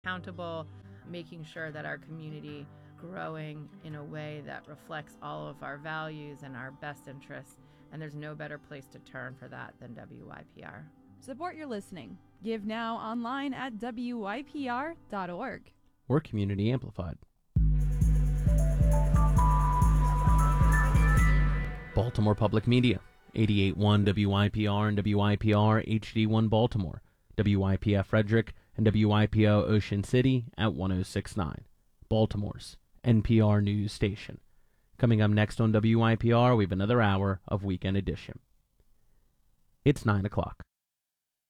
accountable, making sure that our community growing in a way that reflects all of our values and our best interests. And there's no better place to turn for that than WYPR. Support your listening. Give now online at WYPR.org. We're community amplified. Baltimore Public Media, 88.1 WYPR and WYPR HD1 Baltimore, WYPF Frederick, and WYPO Ocean City at 106.9, Baltimore's NPR news station. Coming up next on WYPR, we have another hour of Weekend Edition. It's 9 o'clock.